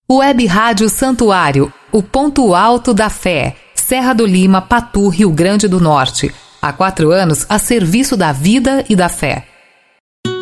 Web Rádio Santuário, o ponto alto da fé. Serra do Lima, Patu, Rio Grande do Norte. Há 4 anos a serviço da vida e da fé.